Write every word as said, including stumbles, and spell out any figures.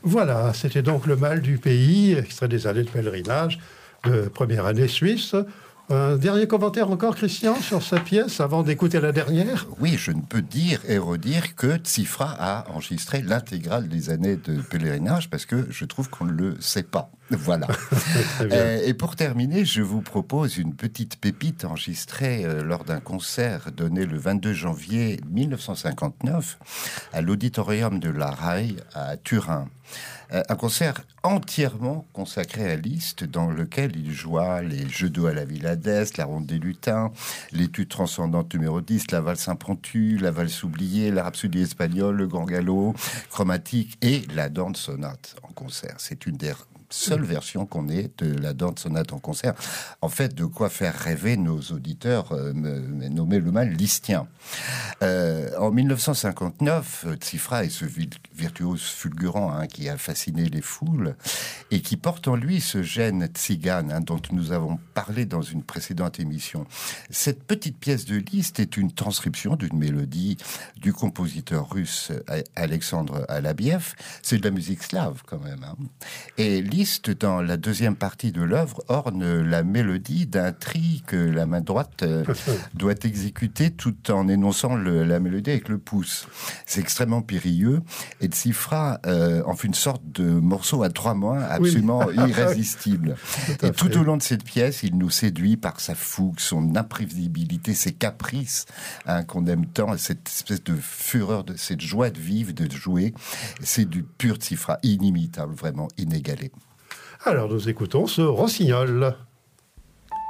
Voilà, c'était donc Le mal du pays, extrait des années de pèlerinage, de première année suisse. Un dernier commentaire encore, Christian, sur sa pièce, avant d'écouter la dernière? Oui, je ne peux dire et redire que Tsifra a enregistré l'intégrale des années de pèlerinage, parce que je trouve qu'on ne le sait pas. Voilà. euh, et pour terminer, je vous propose une petite pépite enregistrée euh, lors d'un concert donné le vingt-deux janvier mille neuf cent cinquante-neuf à l'auditorium de la Rai à Turin. Euh, un concert entièrement consacré à Liszt, dans lequel il joua les Jeux d'eau à la Villa d'Est, la Ronde des Lutins, l'étude transcendante numéro dix, la valse impromptue, la valse oubliée, la rhapsodie espagnole, le grand galop chromatique et la dance sonate en concert. C'est une des seule version qu'on ait de la dance sonate en concert. En fait, de quoi faire rêver nos auditeurs, euh, nommé le mal listien. Euh, en mille neuf cent cinquante-neuf, Tsifra est ce virtuose fulgurant hein, qui a fasciné les foules et qui porte en lui ce gène tzigane hein, dont nous avons parlé dans une précédente émission. Cette petite pièce de Liszt est une transcription d'une mélodie du compositeur russe Alexandre Alabiev. C'est de la musique slave quand même. Hein. Et Liszt, dans la deuxième partie de l'œuvre, orne la mélodie d'un tri que la main droite euh, doit exécuter tout en énonçant le, la mélodie avec le pouce. C'est extrêmement périlleux et Tsifra euh, en fait une sorte de morceau à trois mains absolument oui. irrésistible. Tout et tout fait. Au long de cette pièce, il nous séduit par sa fougue, son imprévisibilité, ses caprices hein, qu'on aime tant, cette espèce de fureur, de cette joie de vivre, de jouer. C'est du pur Tsifra, inimitable, vraiment inégalé. Alors nous écoutons ce rossignol.